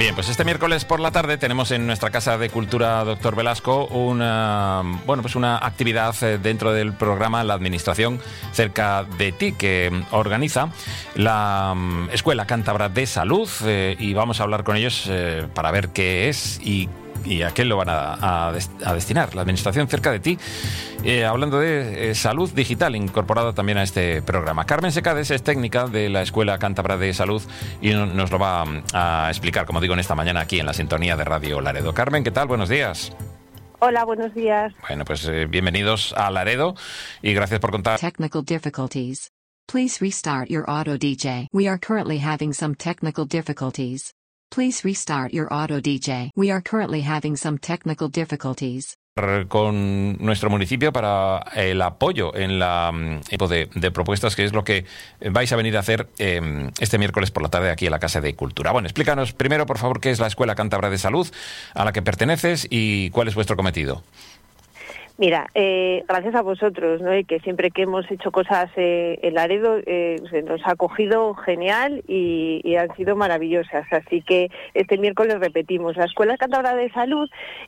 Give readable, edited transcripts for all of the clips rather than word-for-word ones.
Bien, pues este miércoles por la tarde tenemos en nuestra Casa de Cultura Doctor Velasco una actividad dentro del programa La Administración cerca de ti, que organiza la Escuela Cántabra de Salud, y vamos a hablar con ellos para ver qué es y a qué lo van a destinar. La Administración cerca de ti, hablando de salud digital, incorporada también a este programa. Carmen Secades es técnica de la Escuela Cántabra de Salud y nos lo va a explicar, como digo, en esta mañana aquí en la sintonía de Radio Laredo. Carmen, ¿qué tal? Buenos días. Hola, buenos días. Bueno, pues bienvenidos a Laredo y gracias por contar. Technical difficulties. Please restart your auto DJ. We are currently having some technical difficulties. Please restart your auto DJ. We are currently having some technical difficulties. Con nuestro municipio para el apoyo en la tipo de propuestas, que es lo que vais a venir a hacer este miércoles por la tarde aquí en la Casa de Cultura. Bueno, explícanos primero, por favor, qué es la Escuela Cántabra de Salud a la que perteneces y cuál es vuestro cometido. Mira, gracias a vosotros, ¿no? Y que siempre que hemos hecho cosas en Laredo se nos ha acogido genial y han sido maravillosas. Así que este miércoles repetimos. La Escuela Cántabra de Salud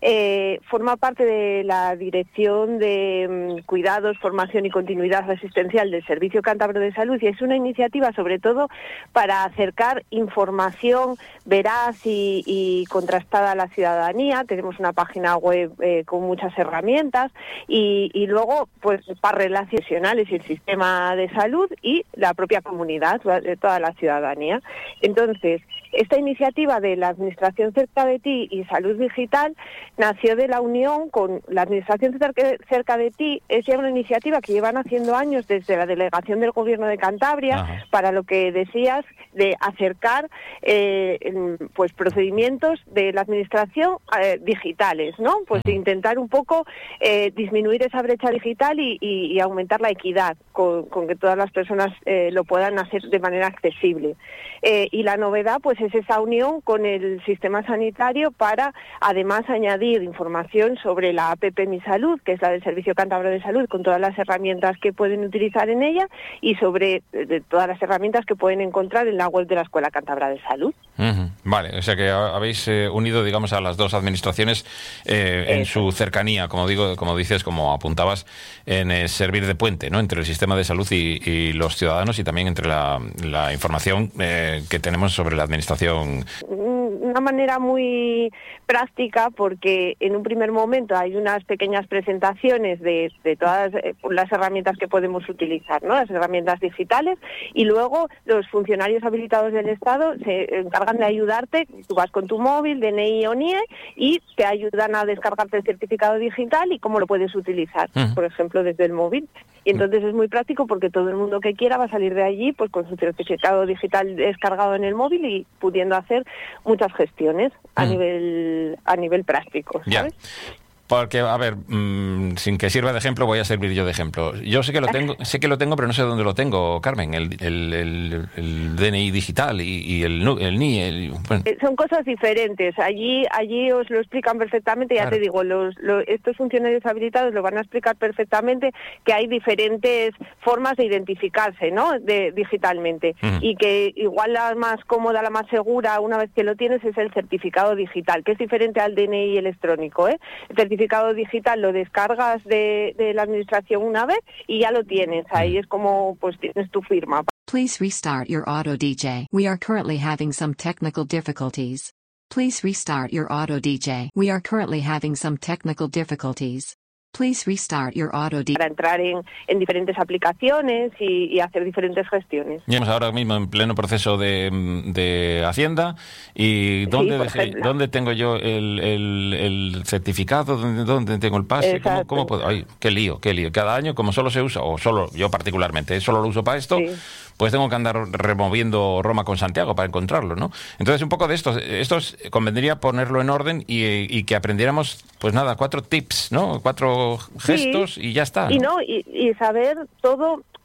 forma parte de la Dirección de Cuidados, Formación y Continuidad Asistencial del Servicio Cántabro de Salud, y es una iniciativa sobre todo para acercar información veraz y contrastada a la ciudadanía. Tenemos una página web con muchas herramientas. Y luego, pues, para relacionales y el sistema de salud y la propia comunidad, de toda la ciudadanía. Entonces, esta iniciativa de la Administración cerca de ti y Salud Digital nació de la unión con la Administración cerca de ti. Es ya una iniciativa que llevan haciendo años desde la Delegación del Gobierno de Cantabria. Ajá. Para lo que decías de acercar pues procedimientos de la Administración digitales, ¿no? Pues de intentar un poco disminuir esa brecha digital y aumentar la equidad con que todas las personas lo puedan hacer de manera accesible. Y la novedad, pues, es esa unión con el sistema sanitario para, además, añadir información sobre la APP Mi Salud, que es la del Servicio Cántabro de Salud, con todas las herramientas que pueden utilizar en ella y sobre todas las herramientas que pueden encontrar en la web de la Escuela Cántabra de Salud. Uh-huh. Vale, o sea que habéis unido, digamos, a las dos administraciones en su cercanía, como dices, como apuntabas, en servir de puente, ¿no?, entre el sistema de salud y los ciudadanos, y también entre la información que tenemos sobre la administración. Una manera muy práctica, porque en un primer momento hay unas pequeñas presentaciones de todas las herramientas que podemos utilizar, ¿no?, las herramientas digitales, y luego los funcionarios habilitados del Estado se encargan de ayudarte. Tú vas con tu móvil, DNI o NIE, y te ayudan a descargarte el certificado digital y cómo lo puedes utilizar, por ejemplo, desde el móvil. Y entonces es muy práctico porque todo el mundo que quiera va a salir de allí pues con su certificado digital descargado en el móvil y pudiendo hacer muchas gestiones a nivel práctico, ¿sabes? Ya. Porque, a ver, sin que sirva de ejemplo, voy a servir yo de ejemplo. Yo sé que lo tengo, pero no sé dónde lo tengo, Carmen, el DNI digital y el NIE. Bueno. Son cosas diferentes. Allí os lo explican perfectamente. Ya claro. Te digo, estos funcionarios habilitados lo van a explicar perfectamente, que hay diferentes formas de identificarse, ¿no?, digitalmente. Y que igual la más cómoda, la más segura, una vez que lo tienes, es el certificado digital, que es diferente al DNI electrónico, ¿eh? El certificado digital lo descargas de la administración una vez y ya lo tienes. Ahí es como, pues, tienes tu firma. Please restart your auto DJ. We are currently having some technical difficulties. Please restart your auto DJ. We are currently having some technical difficulties. Please restart your auto DJ. Para entrar en diferentes aplicaciones y hacer diferentes gestiones. Estamos ahora mismo en pleno proceso de Hacienda. ¿Y dónde tengo yo el certificado? ¿Dónde tengo el pase? ¿Cómo puedo? Ay, qué lío. Cada año, como solo se usa, o solo yo particularmente, solo lo uso para esto, sí, pues tengo que andar removiendo Roma con Santiago para encontrarlo, ¿no? Entonces, un poco de esto convendría ponerlo en orden y que aprendiéramos, pues nada, 4 tips, ¿no? 4 gestos, sí, y ya está, ¿no? Y saber todo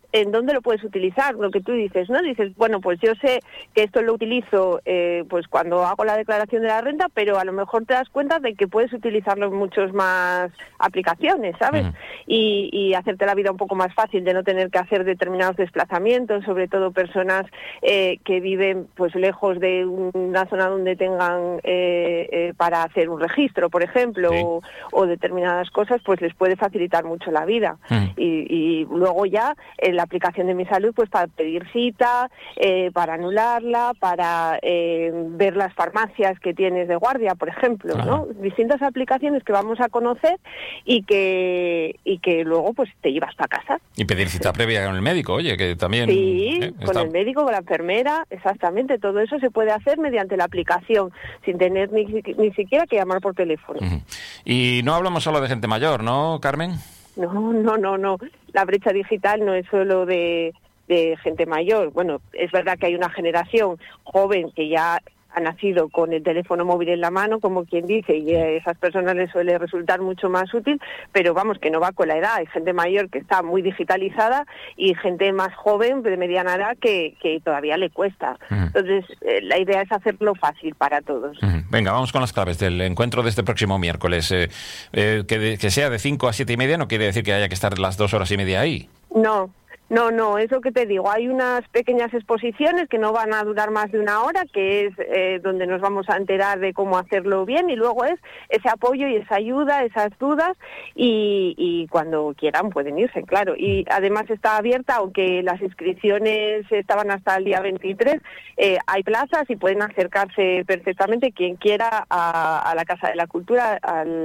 en dónde lo puedes utilizar, lo que tú dices, ¿no? Dices, bueno, pues yo sé que esto lo utilizo pues cuando hago la declaración de la renta, pero a lo mejor te das cuenta de que puedes utilizarlo en muchas más aplicaciones, ¿sabes? Y hacerte la vida un poco más fácil de no tener que hacer determinados desplazamientos, sobre todo personas que viven pues lejos de una zona donde tengan para hacer un registro, por ejemplo, o determinadas cosas, pues les puede facilitar mucho la vida. Y luego ya en la aplicación de Mi Salud, pues para pedir cita, para anularla, para ver las farmacias que tienes de guardia, por ejemplo, ¿no? Distintas aplicaciones que vamos a conocer y que luego pues te llevas para casa. Y pedir cita previa con el médico, oye, que también... Sí, con el médico, con la enfermera, exactamente. Todo eso se puede hacer mediante la aplicación, sin tener ni siquiera que llamar por teléfono. Y no hablamos solo de gente mayor, ¿no, Carmen? No. La brecha digital no es solo de gente mayor. Bueno, es verdad que hay una generación joven que ya ha nacido con el teléfono móvil en la mano, como quien dice, y a esas personas les suele resultar mucho más útil, pero vamos, que no va con la edad. Hay gente mayor que está muy digitalizada y gente más joven, de mediana edad, que todavía le cuesta. Entonces, la idea es hacerlo fácil para todos. Venga, vamos con las claves del encuentro de este próximo miércoles. Que sea de 5 a 7 y media no quiere decir que haya que estar las 2 horas y media ahí. No, es lo que te digo. Hay unas pequeñas exposiciones que no van a durar más de una hora, que es donde nos vamos a enterar de cómo hacerlo bien, y luego es ese apoyo y esa ayuda, esas dudas, y cuando quieran pueden irse, claro. Y además está abierta, aunque las inscripciones estaban hasta el día 23, hay plazas y pueden acercarse perfectamente quien quiera a la Casa de la Cultura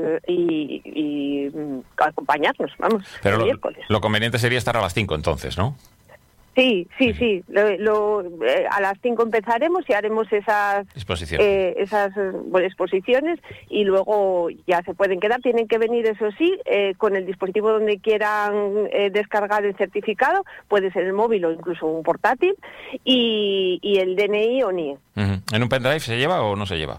y acompañarnos, vamos. Pero lo conveniente sería estar a las 5 entonces, ¿no? Sí. A las 5 empezaremos y haremos esas exposiciones y luego ya se pueden quedar. Tienen que venir, eso sí, con el dispositivo donde quieran descargar el certificado, puede ser el móvil o incluso un portátil, y el DNI o NIE. ¿En un pendrive se lleva o no se lleva?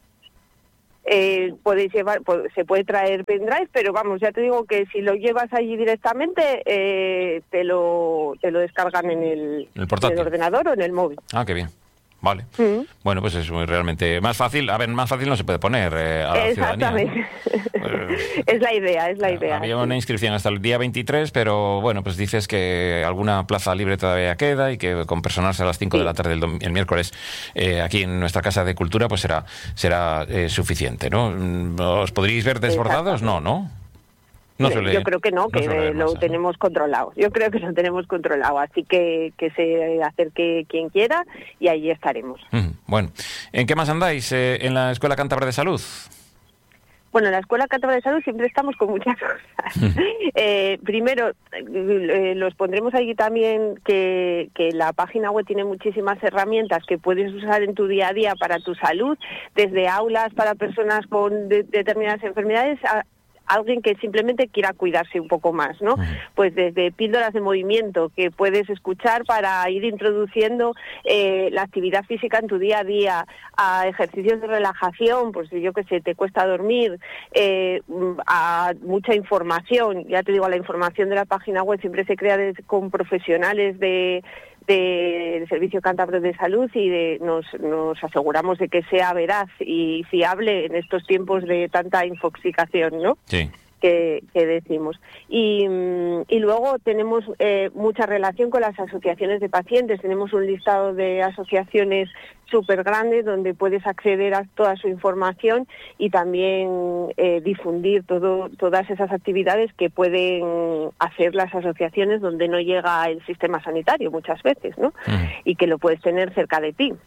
Podéis llevar, se puede traer pendrive, pero vamos, ya te digo que si lo llevas allí directamente, te lo descargan en el ordenador o en el móvil. Ah, qué bien. Vale. Bueno, pues es realmente más fácil. A ver, más fácil no se puede poner a la ciudadanía, ¿no? Es la idea. Había una inscripción hasta el día 23, pero bueno, pues dices que alguna plaza libre todavía queda y que con personarse a las 5 de la tarde el miércoles aquí en nuestra Casa de Cultura pues será suficiente, ¿no? ¿Os podríais ver desbordados? No. Yo creo que no, que lo tenemos controlado. Yo creo que lo tenemos controlado, así que se acerque quien quiera y allí estaremos. Bueno, ¿en qué más andáis en la Escuela Cántabra de Salud? Bueno, en la Escuela Cántabra de Salud siempre estamos con muchas cosas. Primero, los pondremos allí también que la página web tiene muchísimas herramientas que puedes usar en tu día a día para tu salud, desde aulas para personas con determinadas enfermedades a alguien que simplemente quiera cuidarse un poco más, ¿no? Pues desde píldoras de movimiento que puedes escuchar para ir introduciendo la actividad física en tu día a día, a ejercicios de relajación, pues yo que sé, te cuesta dormir, a mucha información. Ya te digo, la información de la página web siempre se crea con profesionales del Servicio Cántabro de Salud y nos aseguramos de que sea veraz y fiable en estos tiempos de tanta infoxicación, ¿no? Sí. Que decimos. Y luego tenemos mucha relación con las asociaciones de pacientes. Tenemos un listado de asociaciones súper grande donde puedes acceder a toda su información y también difundir todas esas actividades que pueden hacer las asociaciones donde no llega el sistema sanitario muchas veces, ¿no? Y que lo puedes tener cerca de ti.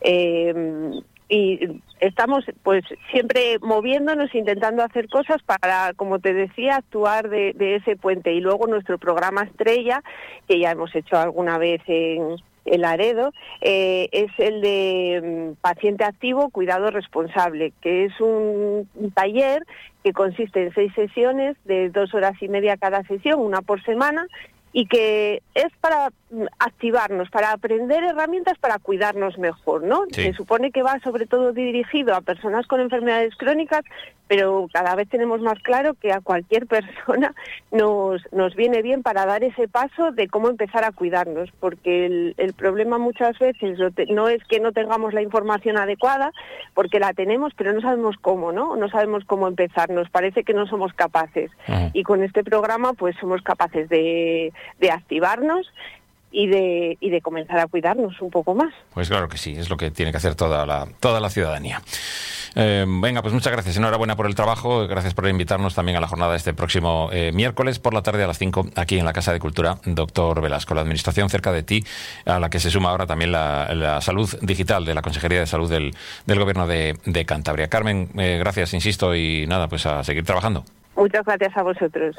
Y estamos pues siempre moviéndonos, intentando hacer cosas para, como te decía, actuar de ese puente. Y luego nuestro programa estrella, que ya hemos hecho alguna vez en Laredo, es el de paciente activo, cuidado responsable, que es un taller que consiste en 6 sesiones de 2 horas y media cada sesión, una por semana, y que es para activarnos, para aprender herramientas para cuidarnos mejor, ¿no? Sí. Se supone que va sobre todo dirigido a personas con enfermedades crónicas, pero cada vez tenemos más claro que a cualquier persona nos viene bien para dar ese paso de cómo empezar a cuidarnos, porque el problema muchas veces no es que no tengamos la información adecuada, porque la tenemos, pero no sabemos cómo, ¿no? No sabemos cómo empezar, nos parece que no somos capaces. Ajá. Y con este programa pues somos capaces de activarnos y de comenzar a cuidarnos un poco más. Pues claro que sí, es lo que tiene que hacer toda la ciudadanía. Venga, pues muchas gracias, enhorabuena por el trabajo, gracias por invitarnos también a la jornada este próximo miércoles por la tarde a las 5 aquí en la Casa de Cultura, doctor Velasco. La administración cerca de ti, a la que se suma ahora también la salud digital de la Consejería de Salud del Gobierno de Cantabria. Carmen, gracias, insisto, y nada, pues a seguir trabajando. Muchas gracias a vosotros.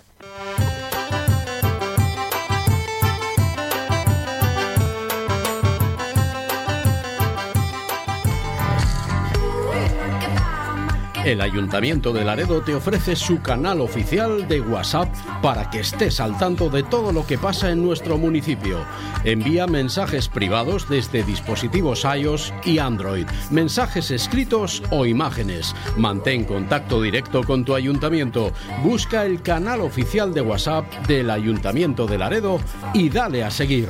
El Ayuntamiento de Laredo te ofrece su canal oficial de WhatsApp para que estés al tanto de todo lo que pasa en nuestro municipio. Envía mensajes privados desde dispositivos iOS y Android, mensajes escritos o imágenes. Mantén contacto directo con tu ayuntamiento. Busca el canal oficial de WhatsApp del Ayuntamiento de Laredo y dale a seguir.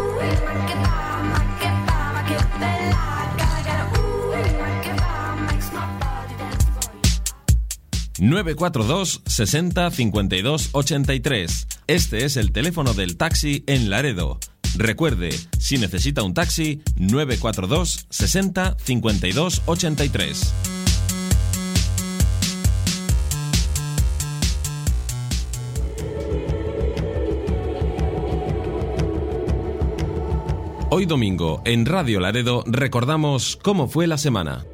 942 60 52 83. Este es el teléfono del taxi en Laredo. Recuerde, si necesita un taxi, 942 60 52 83. Hoy domingo, en Radio Laredo, recordamos cómo fue la semana.